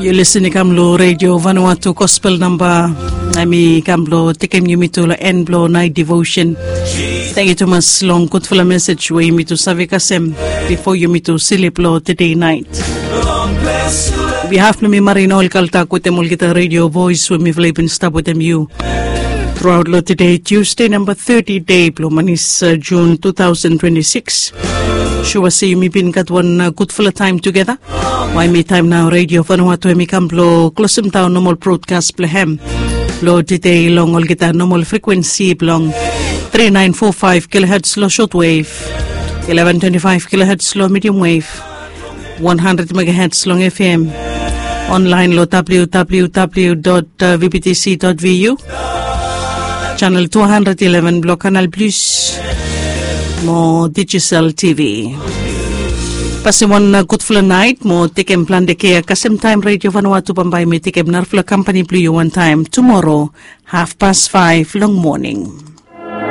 You listen to Kamlo Radio Vanuatu Gospel number. Ami Kamlo Tekem Yumitula Enblo Night Devotion. Thank you to mas long good for a message where you meet to Savikasem before you meet to Siliplo today night. We have to me Marino Kalta Kutemulgita Radio Voice when we've been stop with them you. Throughout today, Tuesday number 30 day, Blomanis June 2026. Sure see you me been got one good full of time together. Why me time now radio Vanuatu mi Kamblo close town normal broadcast plehem. Lo today long all get a normal frequency long 3945 kilohertz low shortwave, 1125 kilohertz low medium wave, 100 megahertz long FM. Online lo www.vbtc.vu. Channel 211 Block Canal Plus. Mo Digital TV. Pasi one good full night. Mo tikem plan de kaya kasem time radio Vanuatu Pambay me tikem narfla company blue one time tomorrow 5:30 long morning.